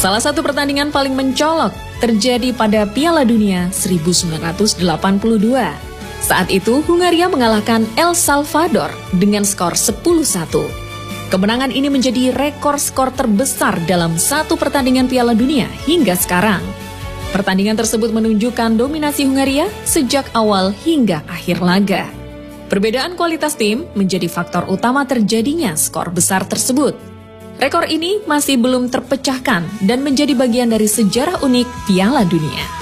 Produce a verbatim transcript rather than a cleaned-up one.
Salah satu pertandingan paling mencolok terjadi pada Piala Dunia seribu sembilan ratus delapan puluh dua. Saat itu Hungaria mengalahkan El Salvador dengan skor sepuluh satu. Kemenangan ini menjadi rekor skor terbesar dalam satu pertandingan Piala Dunia hingga sekarang. Pertandingan tersebut menunjukkan dominasi Hungaria sejak awal hingga akhir laga. Perbedaan kualitas tim menjadi faktor utama terjadinya skor besar tersebut. Rekor ini masih belum terpecahkan dan menjadi bagian dari sejarah unik Piala Dunia.